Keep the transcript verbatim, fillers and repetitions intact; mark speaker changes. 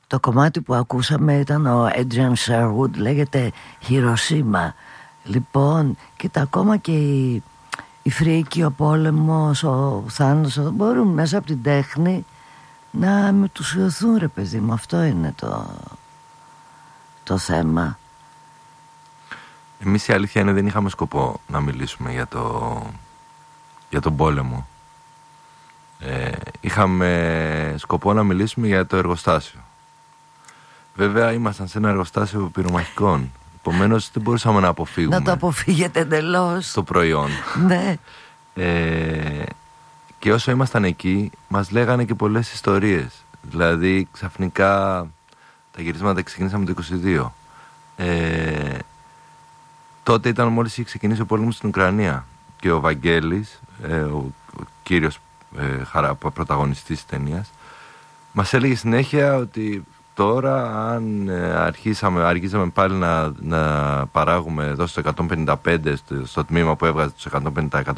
Speaker 1: Το κομμάτι που ακούσαμε ήταν ο Adrian Sherwood, λέγεται Hiroshima. Λοιπόν, κοίτα, ακόμα και η, η φρίκη, ο πόλεμος, ο θάνατος μπορούν μέσα από την τέχνη να μετουσιωθούν, ρε παιδί μου. Αυτό είναι το, το θέμα.
Speaker 2: Εμείς η αλήθεια είναι δεν είχαμε σκοπό να μιλήσουμε για, το, για τον πόλεμο. Ε, είχαμε σκοπό να μιλήσουμε για το εργοστάσιο. Βέβαια ήμασταν σε ένα εργοστάσιο πυρομαχικών. Επομένως δεν μπορούσαμε να αποφύγουμε.
Speaker 1: Να το αποφύγετε εντελώς.
Speaker 2: Το προϊόν.
Speaker 1: Ναι.
Speaker 2: Ε, και όσο ήμασταν εκεί μας λέγανε και πολλές ιστορίες. Δηλαδή ξαφνικά τα γυρίσματα ξεκινήσαμε το είκοσι δύο. Ε, τότε ήταν μόλις είχε ξεκινήσει ο πόλεμος στην Ουκρανία. Και ο Βαγγέλης, ε, ο, ο κύριος ε, χαρά, πρωταγωνιστής της ταινίας, μας έλεγε συνέχεια ότι τώρα αν ε, αρχίσαμε, αρχίσαμε πάλι να, να παράγουμε εδώ στο εκατόν πενήντα πέντε, στο, στο τμήμα που έβγαζε τους εκατόν πενήντα